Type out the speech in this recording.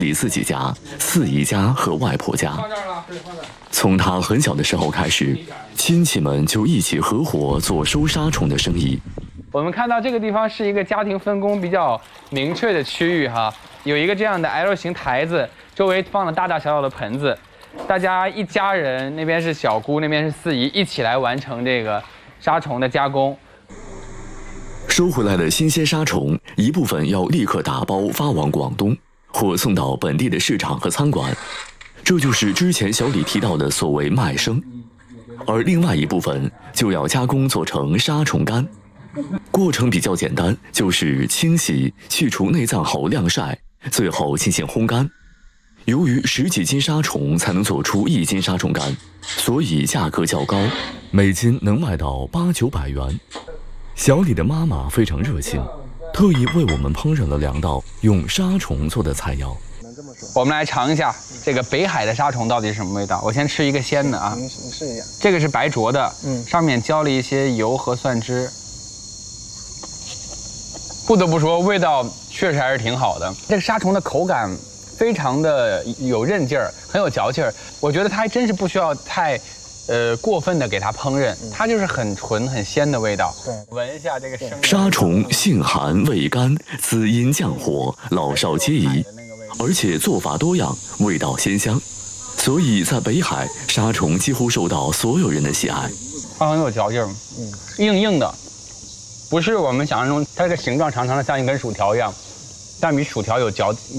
李自己家、四姨家和外婆家。从他很小的时候开始，亲戚们就一起合伙做收杀虫的生意。 我们看到这个地方是一个家庭分工比较明确的区域哈，有一个这样的 L 型台子，周围放了大大小小的盆子，大家一家人，那边是小姑，那边是四姨，一起来完成这个杀虫的加工。 收回来的新鲜杀虫，一部分要立刻打包发往广东，或送到本地的市场和餐馆，这就是之前小李提到的所谓卖生。而另外一部分就要加工做成杀虫干，过程比较简单，就是清洗、去除内脏后晾晒，最后进行烘干。由于10几斤杀虫才能做出1斤杀虫干，所以价格较高，每斤能卖到8、900元。小李的妈妈非常热情，特意为我们烹饪了2道用杀虫做的菜肴。 我们来尝一下这个北海的杀虫到底是什么味道。我先吃一个鲜的啊， 你试一下。 这个是白灼的，上面浇了一些油和蒜汁。不得不说，味道确实还是挺好的。这个杀虫的口感非常的有韧劲儿，很有嚼劲儿。我觉得它还真是不需要太过分的给它烹饪，它就是很纯很鲜的味道。对，闻一下这个生的。 杀虫性寒味甘，滋阴降火，老少皆宜，而且做法多样，味道鲜香，所以在北海，杀虫几乎受到所有人的喜爱。 它很有嚼劲儿，硬硬的，不是我们想象中它这个形状长长的像一根薯条一样，但比薯条有嚼